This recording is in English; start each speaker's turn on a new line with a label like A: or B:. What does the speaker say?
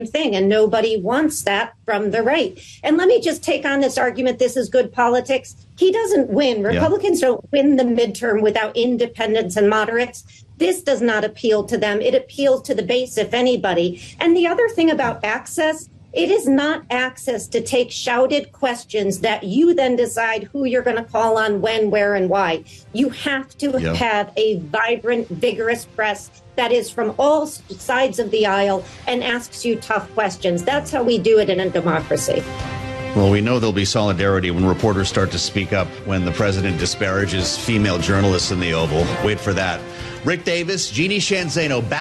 A: thing, and nobody wants that from the right. And let me just take on this argument. This is good politics. He doesn't win. Republicans don't win the midterm without independents and moderates. This does not appeal to them. It appeals to the base, if anybody. And the other thing about access, it is not access to take shouted questions that you then decide who you're going to call on, when, where, and why. You have to have a vibrant, vigorous press that is from all sides of the aisle and asks you tough questions. That's how we do it in a democracy.
B: Well, we know there'll be solidarity when reporters start to speak up when the president disparages female journalists in the Oval. Wait for that. Rick Davis, Jeannie Shanzano, back.